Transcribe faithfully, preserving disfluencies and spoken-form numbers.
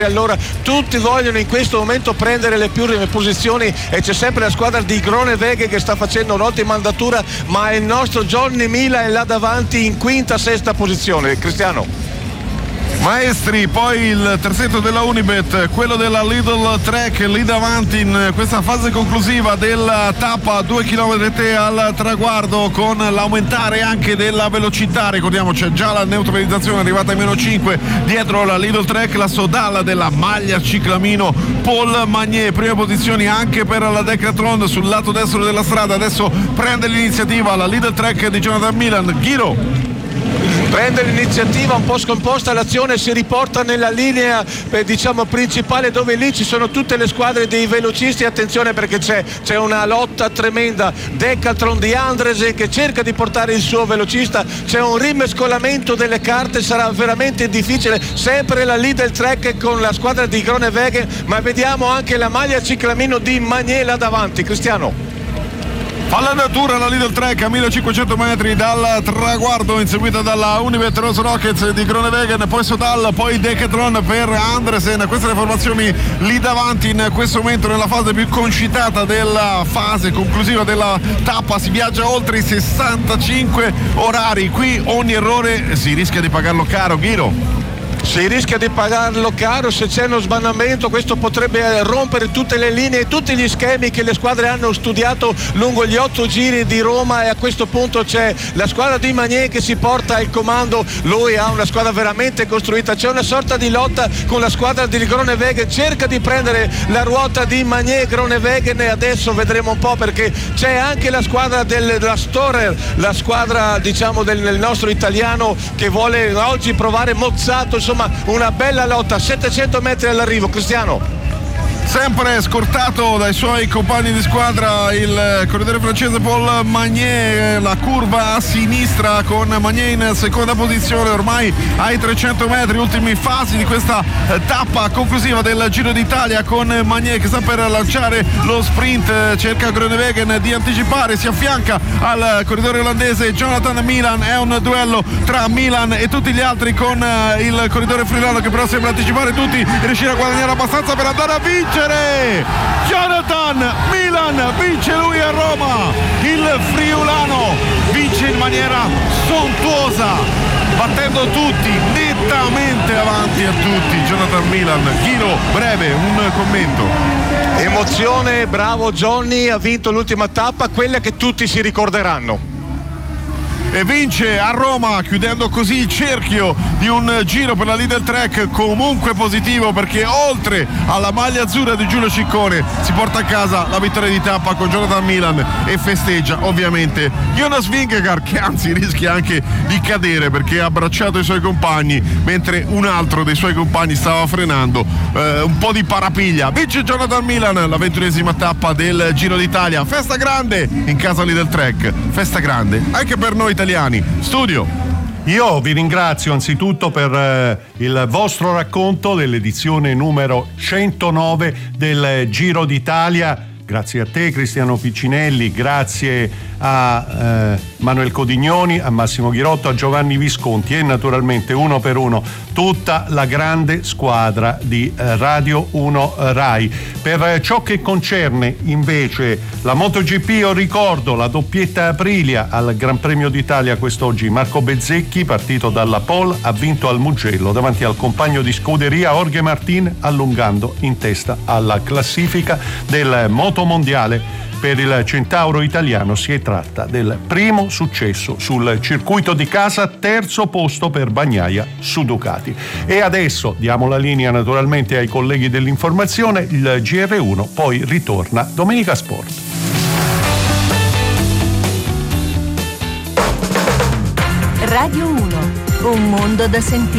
Allora tutti vogliono in questo momento prendere le prime posizioni e c'è sempre la squadra di Groenewegen che sta facendo un'ottima andatura, ma il nostro Johnny Mila è là davanti in quinta, sesta posizione. Cristiano. Maestri, poi il terzetto della Unibet, quello della Lidl Trek, lì davanti in questa fase conclusiva della tappa, due chilometri al traguardo con l'aumentare anche della velocità. Ricordiamo c'è già la neutralizzazione arrivata ai meno cinque, dietro la Lidl Trek la Sodalla della maglia ciclamino Paul Magnier, prime posizioni anche per la Decathlon sul lato destro della strada. Adesso prende l'iniziativa la Lidl Trek di Jonathan Milan. Ghiro. Prende l'iniziativa un po' scomposta, l'azione si riporta nella linea eh, diciamo principale, dove lì ci sono tutte le squadre dei velocisti. Attenzione perché c'è, c'è una lotta tremenda, Decathlon di Andresen che cerca di portare il suo velocista, c'è un rimescolamento delle carte, sarà veramente difficile, sempre la Lidl Trek con la squadra di Groenewegen, ma vediamo anche la maglia ciclamino di Magnier là davanti. Cristiano. Fa l'andatura la Lidl Trek a millecinquecento metri dal traguardo, inseguita dalla Unibet Rose Rockets di Groenewegen, poi Sodal, poi Decathlon per Andresen. Queste le formazioni lì davanti in questo momento nella fase più concitata della fase conclusiva della tappa. Si viaggia oltre i sessantacinque orari, qui ogni errore si rischia di pagarlo caro. Ghiro. Si rischia di pagarlo caro, se c'è uno sbandamento questo potrebbe rompere tutte le linee, tutti gli schemi che le squadre hanno studiato lungo gli otto giri di Roma, e a questo punto c'è la squadra di Magnier che si porta il comando. Lui ha una squadra veramente costruita, c'è una sorta di lotta con la squadra di Groenewegen, cerca di prendere la ruota di Magnier Groenewegen, e adesso vedremo un po' perché c'è anche la squadra del, della Storer, la squadra diciamo del, del nostro italiano che vuole oggi provare Mozzato. Insomma, una bella lotta, settecento metri all'arrivo. Cristiano. Sempre scortato dai suoi compagni di squadra il corridore francese Paul Magnier, la curva a sinistra con Magnier in seconda posizione ormai ai trecento metri, ultimi fasi di questa tappa conclusiva del Giro d'Italia, con Magnier che sta per lanciare lo sprint, cerca Groenewegen di anticipare, si affianca al corridore olandese Jonathan Milan. È un duello tra Milan e tutti gli altri, con il corridore friulano che però sembra anticipare tutti e riuscire a guadagnare abbastanza per andare a vincere. Jonathan Milan vince lui a Roma, il friulano vince in maniera sontuosa, battendo tutti, nettamente avanti a tutti. Jonathan Milan. Ghiro, breve, un commento. Emozione, bravo Johnny, ha vinto l'ultima tappa, quella che tutti si ricorderanno. E vince a Roma, chiudendo così il cerchio di un giro per la Lidl Trek comunque positivo, perché oltre alla maglia azzurra di Giulio Ciccone si porta a casa la vittoria di tappa con Jonathan Milan e festeggia ovviamente Jonas Vingegaard, che anzi rischia anche di cadere perché ha abbracciato i suoi compagni mentre un altro dei suoi compagni stava frenando. Eh, un po' di parapiglia. Vince Jonathan Milan la ventunesima tappa del Giro d'Italia. Festa grande in casa Lidl Trek, festa grande anche per noi italiani. Studio. Io vi ringrazio anzitutto per eh, il vostro racconto dell'edizione numero centonove del Giro d'Italia. Grazie a te Cristiano Piccinelli, grazie a eh, Manuel Codignoni, a Massimo Ghirotto, a Giovanni Visconti e naturalmente uno per uno tutta la grande squadra di eh, Radio uno Rai. Per eh, ciò che concerne invece la MotoGP, io ricordo la doppietta Aprilia al Gran Premio d'Italia quest'oggi. Marco Bezzecchi, partito dalla pole, ha vinto al Mugello davanti al compagno di scuderia Jorge Martin, allungando in testa alla classifica del Moto Mondiale. Per il centauro italiano si tratta del primo successo sul circuito di casa, terzo posto per Bagnaia su Ducati. E adesso diamo la linea naturalmente ai colleghi dell'informazione, il G R uno poi ritorna Domenica Sport. Radio uno, un mondo da sentire.